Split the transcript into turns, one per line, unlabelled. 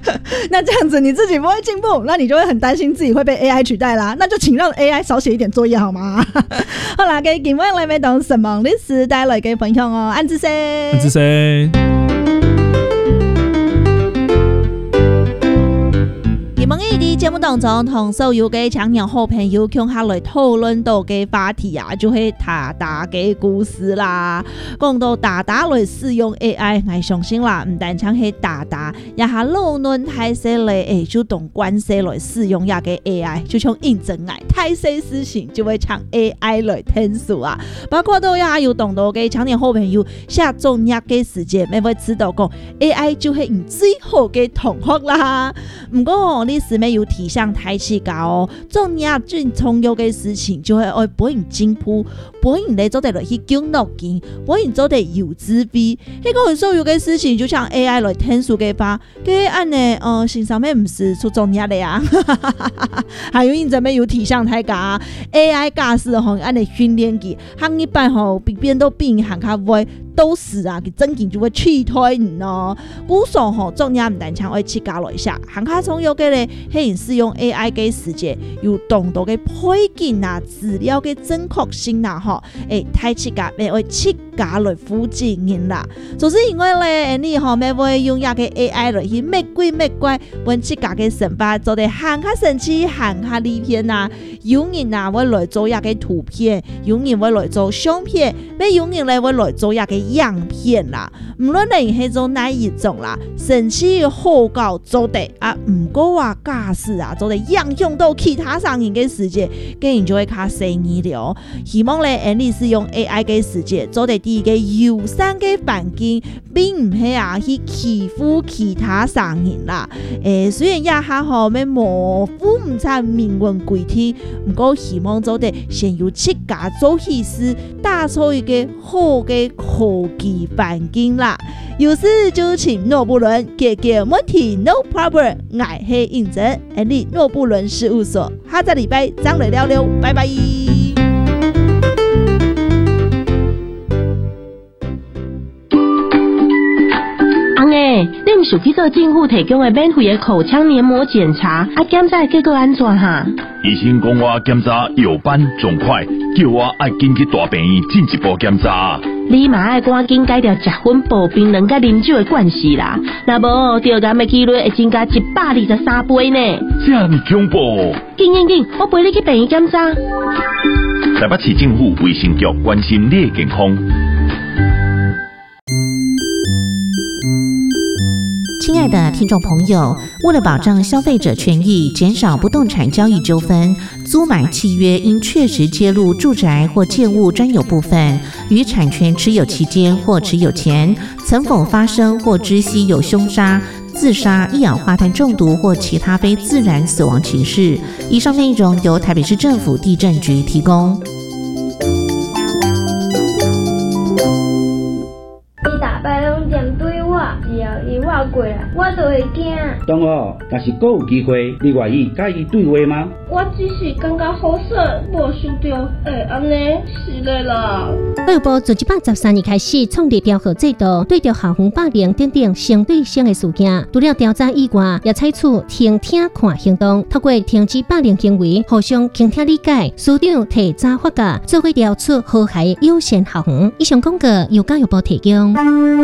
那这样子你自己不会进步，那你就会很担心自己会被 AI 取代啦，那就请让 AI 少写一點作業好嗎？好啦，今日我哋要同沈夢律師帶來嘅分享哦，安之生，
安之生。
我們喺節目當中同所有嘅青年好朋友共下來討論到嘅話題啊，就係達達嘅故事啦。講到達達來使用 AI， 我相信啦，唔單止係達達，也係老嫩太細嚟就懂關係來使用呀嘅 AI， 就像認真愛太細事情就會搶 AI 來聽數啊。包括到也有懂到嘅青年好朋友寫作業嘅時間，咪會知道講 AI 就係唔最好嘅同學啦。唔過你是沒有提倡太起高哦，做嘢最重要嘅事情就係愛幫人進步，幫人嚟做得落去經腦筋，幫人做得有智慧。呢個所有嘅事情就像 AI 來聽數嘅話，佢按呢欣賞咩唔是出做嘢的呀？還有認真沒有提倡太高 AI 駕駛吼，按嚟訓練佢，行一半吼比別人都比行較會。都是啊，佢真件就會取代人咯。古時候做嘢唔單止會去教落一下，行較重要嘅咧，係使用 AI 嘅時間，有懂到嘅背景啊、資料嘅正確性啊，吼，太去教咪會去教來負責任啦。就是因為咧，你吼咪會用呀嘅 AI 來去咩鬼咩怪，揾去教嘅成法做得行較神奇、行較理片啊。有人啊會來做呀嘅圖片，有人會來做相片，咪有人咧會來做呀嘅樣片啦，唔論你係做哪一種啦，神奇好教做得啊，唔過話駕駛啊，做得應用到其他上人嘅世界，竟然就會較細意了。希望咧，你使用 AI 嘅世界，做得第一個友善嘅環境，並唔係啊去欺負其他上人啦。雖然也下好咩模糊唔差明文規定，唔過希望做得先有自家做起事，打造一個好嘅科技環境啦。有事就請諾布倫解決問題 ，No problem。我係認真，你諾布倫事務所，下個禮拜再來聊聊，拜拜。
你唔是去做政府提供的免費的口腔黏膜檢查，檢查結果安怎哈？
醫生講我檢查有班仲快，叫我愛緊去大病院進一步檢查。
你嘛愛趕緊改掉食薰保冰冷甲啉酒的慣勢啦，若無著癌的幾率會增加123倍呢。
這麼恐怖！
緊，我陪你去病院檢查。
台北市政府衛生局關心你的健康。
亲爱的听众朋友，为了保障消费者权益，减少不动产交易纠纷，租买契约应确实揭露住宅或建物专有部分，与产权持有期间或持有前曾否发生或知悉有凶杀、自杀、一氧化碳中毒或其他非自然死亡情事。以上内容由台北市政府地政局提供。
只要伊活过来，我就会惊。
同学，若是还有机会，你愿意甲伊对话吗？
我只是感觉好耍，无想到会安尼，是的啦。
教育部自113年开始创立调核制度，对着校园霸凌等等相对性的事件，除了调查以外，也采取听听看行动，透过停止霸凌行为，互相倾听理解。署长提早发假，做伙调出和谐友善校园。以上广告由教育部提供。